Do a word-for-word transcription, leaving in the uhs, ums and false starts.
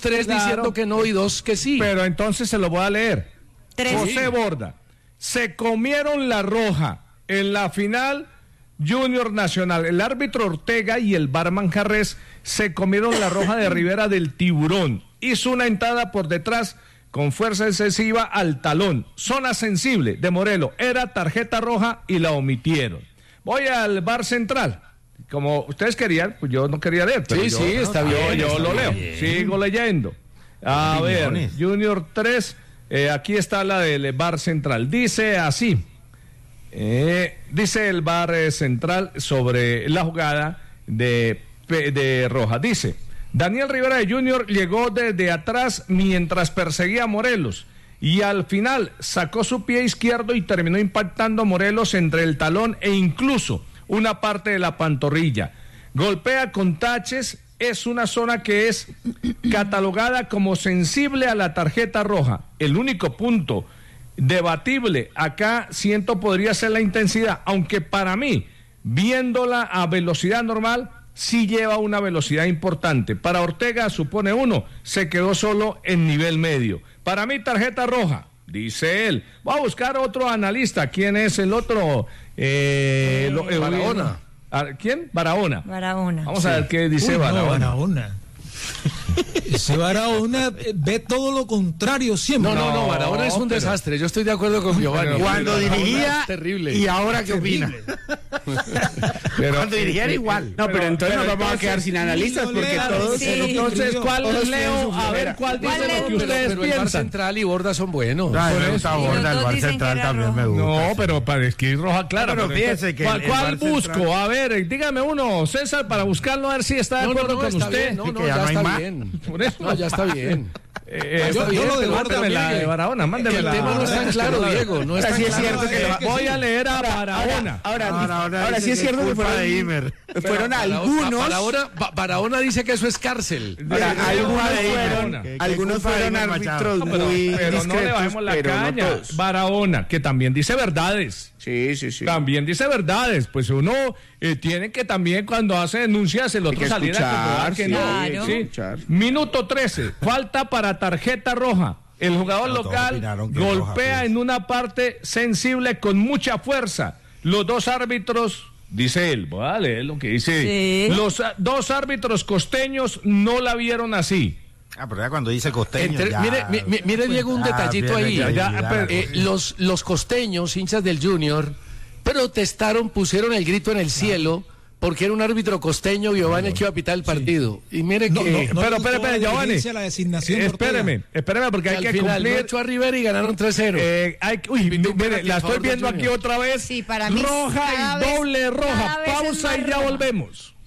tres claro, diciendo que no y dos que sí. Pero entonces se lo voy a leer. Tres. José Borda, se comieron la roja en la final Junior Nacional. El árbitro Ortega y el barman Jarrés se comieron la roja de Rivera del Tiburón. Hizo una entrada por detrás con fuerza excesiva al talón. Zona sensible de Morelos. Era tarjeta roja y la omitieron. Voy al V A R central. Como ustedes querían, pues yo no quería leer. Pero sí, yo, sí, está yo, bien. Yo está lo leo. bien. Sigo leyendo. A ver, Junior tres. Eh, aquí está la del V A R central. Dice así. Eh, dice el V A R central sobre la jugada de, de Roja. Dice, Daniel Rivera de Junior llegó desde atrás mientras perseguía a Morelos y al final sacó su pie izquierdo y terminó impactando a Morelos entre el talón e incluso una parte de la pantorrilla. Golpea con taches, es una zona que es catalogada como sensible a la tarjeta roja. El único punto debatible acá siento podría ser la intensidad, aunque para mí, viéndola a velocidad normal, sí lleva una velocidad importante. Para Ortega supone uno, se quedó solo en nivel medio. Para mí tarjeta roja, dice él. Voy a buscar otro analista. ¿Quién es el otro? Eh, lo, eh, Barahona. ¿Quién? Barahona. Barahona. Vamos sí. a ver qué dice Uy, Barahona. No, Barahona. Ese Barahona ve todo lo contrario siempre. No, no, no, Barahona es un pero... desastre. Yo estoy de acuerdo con Giovanni. Cuando dirigía es terrible. y ahora qué opina. Pero, Cuando dirigía era igual. No, pero, pero entonces pero nos vamos entonces, a quedar sin analistas no porque lea, todos... sí. Entonces, ¿cuál Todos leo? tienen su A ver, flojera. ¿cuál dice ¿Cuál lo que leo? Pero, ustedes pero el V A R piensan? central y Borda son buenos. Ay, Por me eso. gusta Y Borda, los el dos V A R dicen central que era también me rojo. gusta. No, pero para escribir roja clara. Pero pero fíjense entonces, que ¿Cuál, el- cuál el V A R busco? central- A ver, dígame uno, César, para buscarlo, a ver si está de No, no, acuerdo no, con está usted. bien. No, Sí, no, que ya ya no hay está más. bien. Por eso. No, ya está bien. Eh, Yo- está yo bien, lo de pero Borda, mándeme la mire. de Barahona, mándeme El la. tema no es tan claro, Diego. No es tan Así es claro. cierto que lo- Voy a leer a Barahona. Ahora, Ahora, ahora, ahora sí es cierto que culpa fueron, de Imer. fueron Para- algunos. Para ahora, Barahona dice que eso es cárcel. Ahora, Sí, algunos sí, fueron, sí. algunos culpa de fueron Imer árbitros No, pero, muy pero no le discretos, bajemos la pero no caña. todos. Barahona, que también dice verdades. Sí, sí, sí. También dice verdades. Pues uno eh, tiene que también, cuando hace denuncias, el otro que salir a comprobar escuchar, que sí, no. hay que Sí. escuchar. Minuto trece. Falta para tarjeta roja. El jugador No, todos local opinaron que golpea roja, pues. en una parte sensible con mucha fuerza. Los dos árbitros, dice él, voy a leer lo que dice. Sí. Los ah, dos árbitros costeños no la vieron así. Ah, pero ya cuando dice costeño. Entre- ya, mire, mi- mi- mire, Diego, un Ah, detallito viene ahí. que Ya, ya, pero, Eh, los, los costeños, hinchas del Junior, protestaron, pusieron el grito en el cielo, porque era un árbitro costeño, Giovanni, el que iba a pitar el partido. Y mire No, que, no, no. pero, le espere, gustó espere, la Giovanni. diligencia, la designación de Ortega. Espéreme, espéreme, porque que hay al que final cumplir. no echó a Rivera y ganaron tres cero. Eh, hay, uy, Pidió un mire, penalti la a estoy favor del viendo aquí Junior. otra vez. Sí, para mí roja cada y vez- doble roja. cada vez es Pausa más y ya roja. volvemos.